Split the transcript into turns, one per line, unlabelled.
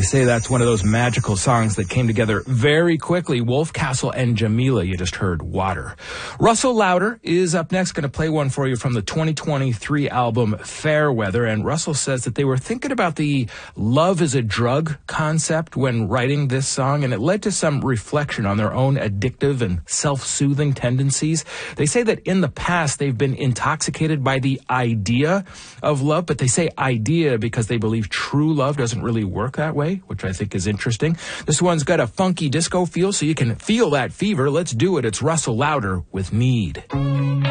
say that's one of those magical songs that came together very quickly. Wolfcastle and Jamila, you just heard Water. Russell Lauder is up next, going to play one for you from the 2023 album Fairweather. And Russell says that they were thinking about the love as a drug concept when writing this song, and it led to some reflection on their own addictive and self-soothing tendencies. They say that in the past they've been intoxicated by the idea of love, but they say idea because they believe true love doesn't really work that way, which I think is interesting. This one's got a funky disco feel, so you can feel that fever. Let's do it. It's Russell Lauder with Need.